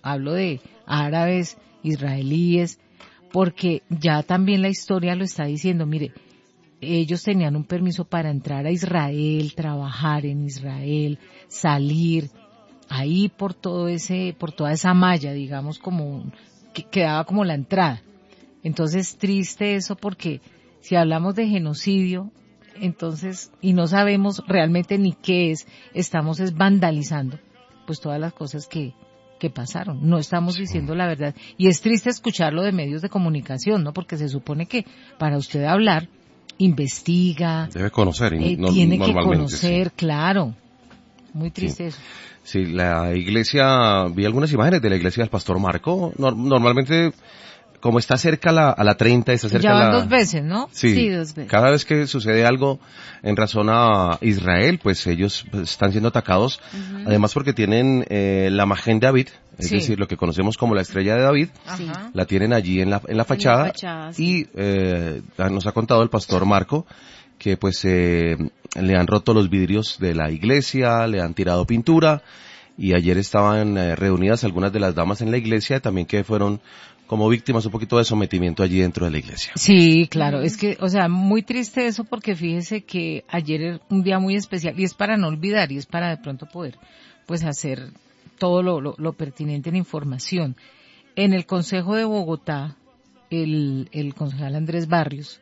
hablo de árabes, israelíes, porque ya también la historia lo está diciendo. Mire, ellos tenían un permiso para entrar a Israel, trabajar en Israel, salir ahí por toda esa malla, digamos, que daba como la entrada. Entonces, triste eso, porque si hablamos de genocidio, entonces, y no sabemos realmente ni qué es, estamos vandalizando pues todas las cosas que pasaron. No estamos diciendo la verdad. Y es triste escucharlo de medios de comunicación, ¿no? Porque se supone que para usted hablar, investiga. Debe conocer. Tiene que conocer, sí. Claro. Muy triste eso. Sí, la iglesia, vi algunas imágenes de la iglesia del Pastor Marco. Normalmente, como está cerca a la 30, está cerca ya van 2 veces, ¿no? Sí, 2 veces. Cada vez que sucede algo en razón a Israel, pues ellos están siendo atacados. Uh-huh. Además porque tienen la Magen David, es decir, lo que conocemos como la estrella de David, la tienen allí en la fachada. Y nos ha contado el Pastor Marco que pues le han roto los vidrios de la iglesia, le han tirado pintura, y ayer estaban reunidas algunas de las damas en la iglesia también que fueron como víctimas un poquito de sometimiento allí dentro de la iglesia. Sí, claro, es que, o sea, muy triste eso, porque fíjese que ayer era un día muy especial, y es para no olvidar, y es para de pronto poder pues hacer todo lo pertinente en información. En el Consejo de Bogotá, el concejal Andrés Barrios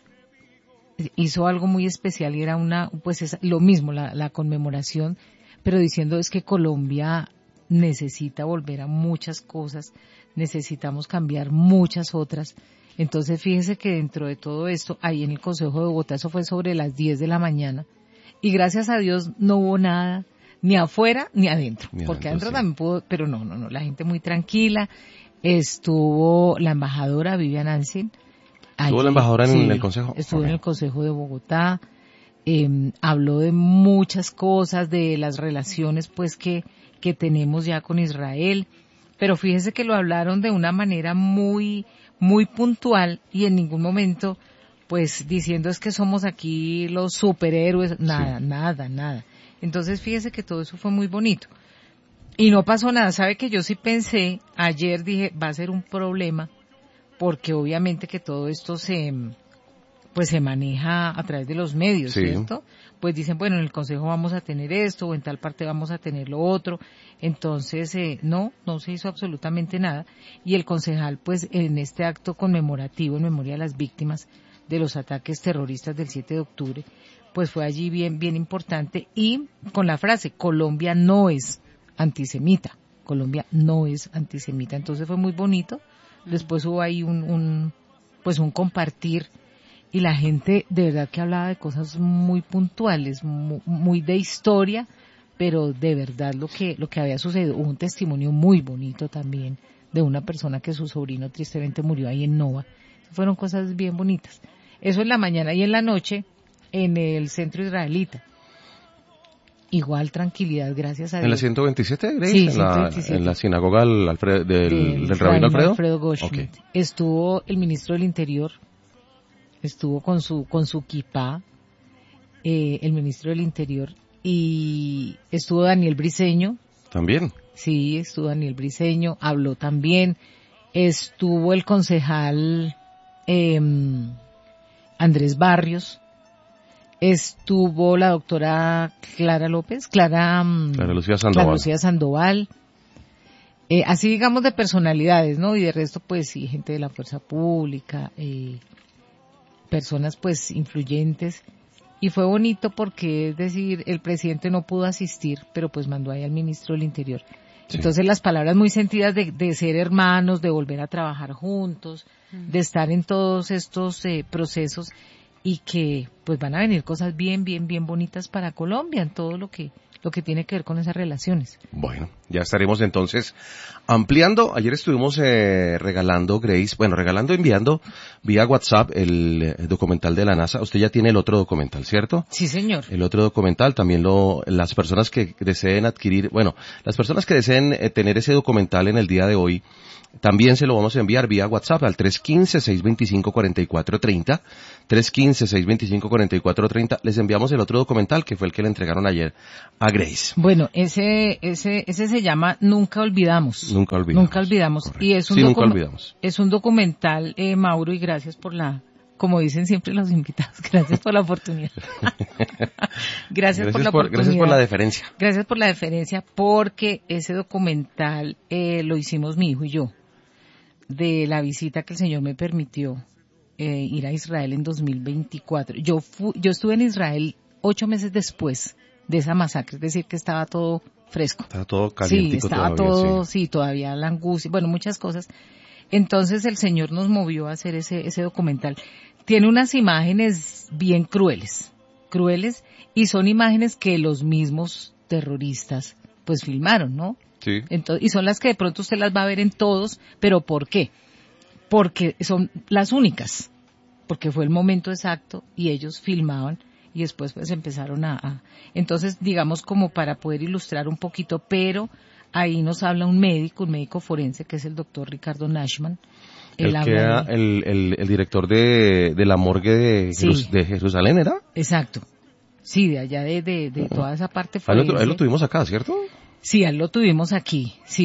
hizo algo muy especial, y era lo mismo, la conmemoración, pero diciendo es que Colombia necesita volver a muchas cosas, necesitamos cambiar muchas otras. Entonces fíjese que dentro de todo esto, ahí en el Consejo de Bogotá, eso fue sobre las 10 de la mañana, y gracias a Dios no hubo nada, ni afuera ni adentro, porque adentro también pudo, pero no, la gente muy tranquila. Estuvo la embajadora Vivian Ansel. ¿Estuvo la embajadora en el Consejo? Estuvo en el Consejo de Bogotá, habló de muchas cosas, de las relaciones pues que tenemos ya con Israel, pero fíjese que lo hablaron de una manera muy, muy puntual, y en ningún momento pues diciendo es que somos aquí los superhéroes, nada. Entonces fíjese que todo eso fue muy bonito. Y no pasó nada. Sabe que yo sí pensé, ayer dije, va a ser un problema, porque obviamente que todo esto se maneja a través de los medios, ¿cierto? Pues dicen, bueno, en el Consejo vamos a tener esto, o en tal parte vamos a tener lo otro. Entonces, no se hizo absolutamente nada. Y el concejal, pues, en este acto conmemorativo en memoria de las víctimas de los ataques terroristas del 7 de octubre, pues fue allí bien importante, y con la frase, Colombia no es antisemita. Colombia no es antisemita. Entonces fue muy bonito. Después hubo ahí un compartir, y la gente de verdad que hablaba de cosas muy puntuales, muy de historia, pero de verdad lo que había sucedido. Hubo un testimonio muy bonito también de una persona que su sobrino tristemente murió ahí en Nova. Fueron cosas bien bonitas. Eso en la mañana, y en la noche en el centro israelita. Igual tranquilidad, gracias a Dios. ¿En la 127, Grace? Sí, 127. En la sinagoga del Rabino Alfredo Goldschmidt. Okay. Estuvo el ministro del Interior, estuvo con su kipá, el ministro del Interior, y estuvo Daniel Briceño. ¿También? Sí, estuvo Daniel Briceño, habló también. Estuvo el concejal Andrés Barrios. Estuvo la doctora Clara Lucía Sandoval. Así digamos de personalidades, ¿no? Y de resto pues sí, gente de la fuerza pública, personas pues influyentes. Y fue bonito porque, es decir, el presidente no pudo asistir, pero pues mandó ahí al ministro del Interior. Sí. Entonces las palabras muy sentidas de ser hermanos, de volver a trabajar juntos, de estar en todos estos procesos, y que pues van a venir cosas bien bonitas para Colombia en todo lo que tiene que ver con esas relaciones. Bueno, ya estaremos entonces ampliando. Ayer estuvimos enviando vía WhatsApp el documental de la NASA. Usted ya tiene el otro documental, ¿cierto? Sí, señor. El otro documental también las personas que deseen tener ese documental en el día de hoy, también se lo vamos a enviar vía WhatsApp al 315-625-4430, 315-625-4430. 625-4430. Les enviamos el otro documental que fue el que le entregaron ayer a Grace. Bueno, ese se llama Nunca Olvidamos. Nunca Olvidamos. Nunca Olvidamos. Correcto. Y es un Nunca Olvidamos. Es un documental, Mauro, y gracias por como dicen siempre los invitados, gracias por la oportunidad. Gracias por la oportunidad. Gracias por la deferencia. Gracias por la deferencia, porque ese documental lo hicimos mi hijo y yo, de la visita que el Señor me permitió ir a Israel en 2024. Yo estuve en Israel 8 meses después de esa masacre, es decir, que estaba todo fresco. Estaba todo calientico. Sí, estaba todavía, todo, sí, todavía la angustia, bueno, muchas cosas. Entonces el Señor nos movió a hacer ese documental. Tiene unas imágenes bien crueles, y son imágenes que los mismos terroristas pues filmaron, ¿no? Sí. Entonces, y son las que de pronto usted las va a ver en todos, pero ¿por qué? Porque son las únicas, porque fue el momento exacto y ellos filmaban y después pues empezaron entonces digamos como para poder ilustrar un poquito, pero ahí nos habla un médico forense que es el doctor Ricardo Nashman. El que era el director de la morgue de Jerusalén, ¿era? Exacto. Sí, de allá de toda esa parte fue. Él lo tuvimos acá, ¿cierto? Sí, él lo tuvimos aquí. Sí.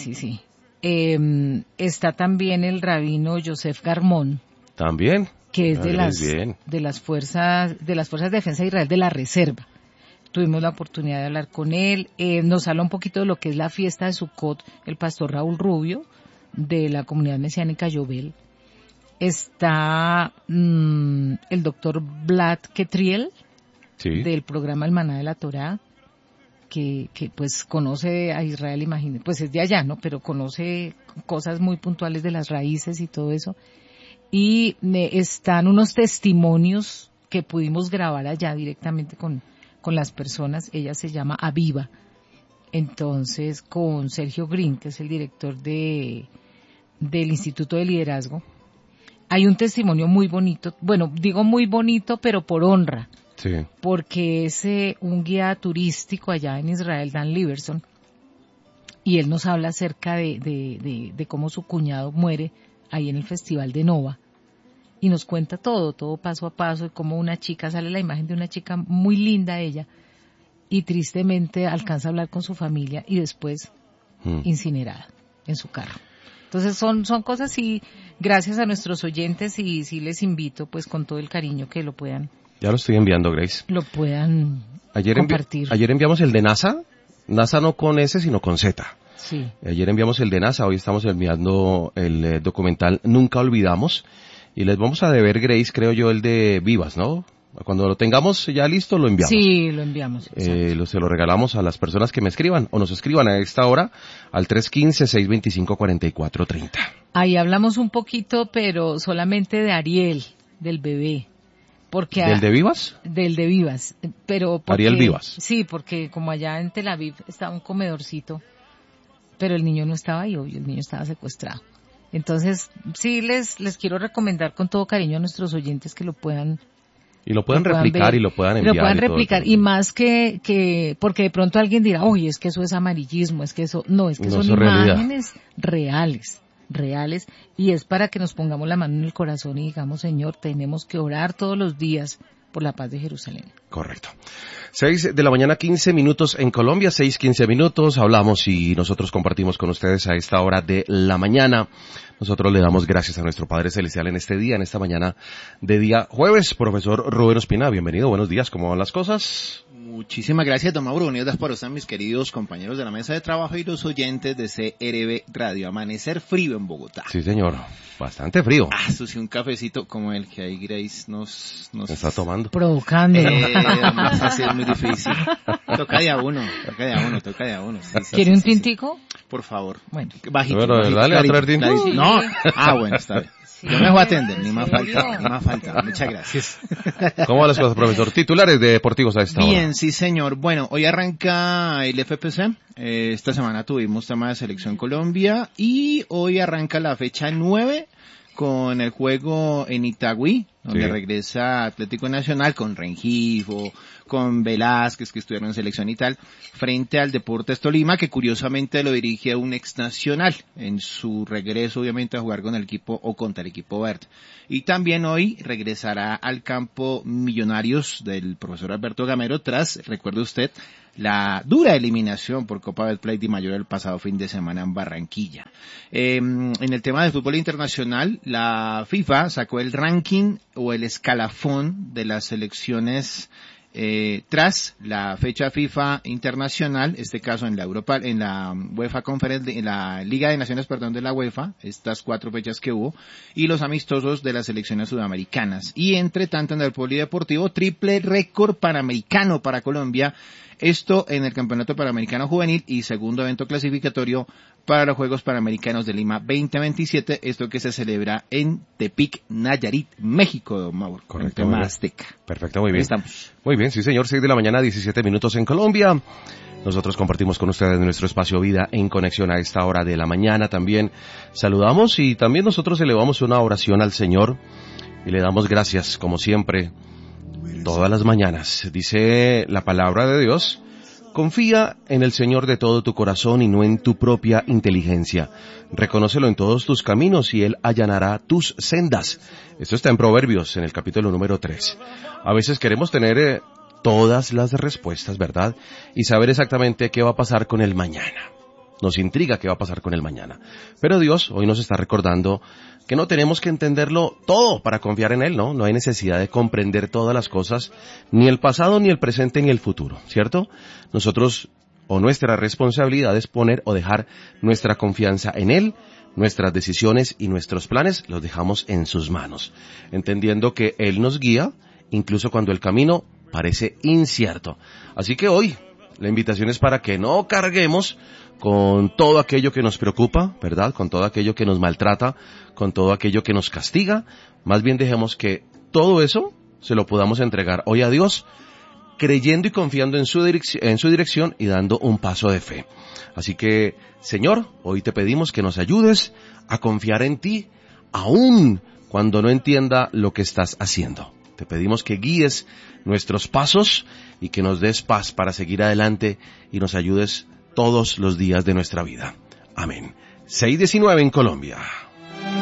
Está también el rabino Joseph Garmón. También. Que es de las fuerzas de defensa de Israel de la reserva. Tuvimos la oportunidad de hablar con él. Nos habla un poquito de lo que es la fiesta de Sukkot, el pastor Raúl Rubio, de la comunidad mesiánica Yobel. Está el doctor Vlad Ketriel, sí, del programa El Maná de la Torá, que pues conoce a Israel, imagínate, pues es de allá, ¿no? Pero conoce cosas muy puntuales de las raíces y todo eso. Y están unos testimonios que pudimos grabar allá directamente con las personas. Ella se llama Aviva. Entonces, con Sergio Green, que es el director del Instituto de Liderazgo, hay un testimonio muy bonito, bueno, digo muy bonito, pero por honra, sí, porque es un guía turístico allá en Israel, Dan Liverson, y él nos habla acerca de cómo su cuñado muere ahí en el Festival de Nova, y nos cuenta todo paso a paso, y cómo una chica, sale la imagen de una chica muy linda ella, y tristemente alcanza a hablar con su familia, y después incinerada en su carro. Entonces son cosas, y gracias a nuestros oyentes, y sí les invito pues con todo el cariño que lo puedan. Ya lo estoy enviando, Grace. Lo puedan compartir. Ayer enviamos el de NASA no con S sino con Z. Sí. Ayer enviamos el de NASA, hoy estamos enviando el documental Nunca Olvidamos, y les vamos a deber, Grace, creo yo, el de Vivas, ¿no? Cuando lo tengamos ya listo, lo enviamos. Sí, lo enviamos. Se lo regalamos a las personas que me escriban o nos escriban a esta hora al 315-625-4430. Ahí hablamos un poquito, pero solamente de Ariel, del bebé. ¿Del de Vivas? Del de Vivas. Pero Ariel Vivas. Sí, porque como allá en Tel Aviv estaba un comedorcito, pero el niño no estaba ahí, obvio, el niño estaba secuestrado. Entonces, sí les quiero recomendar con todo cariño a nuestros oyentes que lo puedan... Y lo pueden replicar ver, y lo puedan enviar. Lo puedan replicar, y más que, porque de pronto alguien dirá, oye, es que eso es amarillismo, es que eso, no, es que son imágenes reales, y es para que nos pongamos la mano en el corazón y digamos, Señor, tenemos que orar todos los días por la paz de Jerusalén. Correcto. 6 de la mañana, 15 minutos en Colombia, 6:15 minutos, hablamos y nosotros compartimos con ustedes a esta hora de la mañana. Nosotros le damos gracias a nuestro Padre Celestial en este día, en esta mañana de día jueves. Profesor Rubén Ospina, bienvenido, buenos días, ¿cómo van las cosas? Muchísimas gracias, don Mauro. Unidos para usted, mis queridos compañeros de la mesa de trabajo y los oyentes de CRB Radio. Amanecer frío en Bogotá. Sí, señor. Bastante frío. Eso sí, un cafecito como el que ahí Grace nos está tomando. Provocando. Así es muy difícil. Toca de a uno. Sí, ¿Quiere un tintico? Por favor. Bueno. Bajito. Pero, bajito, dale a traer tinto. Sí. No. Bueno, está bien. Sí, yo me voy a atender, ni más falta. Muchas gracias. ¿Cómo van las cosas, profesor? Titulares de deportivos a esta hora. Bien, sí, señor. Bueno, hoy arranca el FPC. Esta semana tuvimos tema de Selección Colombia y hoy arranca la fecha 9 con el juego en Itagüí donde regresa Atlético Nacional con Rengifo, con Velázquez, que estuvieron en selección y tal, frente al Deportes Tolima, que curiosamente lo dirige un ex nacional, en su regreso obviamente a jugar con el equipo o contra el equipo verde. Y también hoy regresará al campo Millonarios del profesor Alberto Gamero tras, recuerde usted, la dura eliminación por Copa Betplay de Mayor el pasado fin de semana en Barranquilla. En el tema del fútbol internacional, la FIFA sacó el ranking o el escalafón de las selecciones tras la fecha FIFA internacional, este caso en la Europa, en la UEFA Conference, en la Liga de Naciones, de la UEFA, estas 4 fechas que hubo, y los amistosos de las selecciones sudamericanas. Y entre tanto en el polideportivo, triple récord panamericano para Colombia, esto en el Campeonato Panamericano Juvenil y segundo evento clasificatorio para los Juegos Panamericanos de Lima 2027, esto que se celebra en Tepic, Nayarit, México, don Mauro. Correcto. El tema azteca. Perfecto, muy bien. Ahí estamos. Muy bien, sí señor, 6 de la mañana, 17 minutos en Colombia. Nosotros compartimos con ustedes nuestro espacio Vida en Conexión a esta hora de la mañana. También saludamos y también nosotros elevamos una oración al Señor y le damos gracias, como siempre, todas las mañanas. Dice la palabra de Dios: confía en el Señor de todo tu corazón y no en tu propia inteligencia. Reconócelo en todos tus caminos y Él allanará tus sendas. Esto está en Proverbios, en el capítulo número 3. A veces queremos tener todas las respuestas, ¿verdad? Y saber exactamente qué va a pasar con el mañana. Nos intriga qué va a pasar con el mañana. Pero Dios hoy nos está recordando que no tenemos que entenderlo todo para confiar en Él, ¿no? No hay necesidad de comprender todas las cosas, ni el pasado, ni el presente, ni el futuro, ¿cierto? Nosotros, o nuestra responsabilidad es poner o dejar nuestra confianza en Él, nuestras decisiones y nuestros planes los dejamos en sus manos, entendiendo que Él nos guía, incluso cuando el camino parece incierto. Así que hoy, la invitación es para que no carguemos con todo aquello que nos preocupa, ¿verdad? Con todo aquello que nos maltrata, con todo aquello que nos castiga. Más bien dejemos que todo eso se lo podamos entregar hoy a Dios, creyendo y confiando en su dirección y dando un paso de fe. Así que, Señor, hoy te pedimos que nos ayudes a confiar en ti, aun cuando no entienda lo que estás haciendo. Te pedimos que guíes nuestros pasos y que nos des paz para seguir adelante y nos ayudes todos los días de nuestra vida. Amén. 6:19 en Colombia.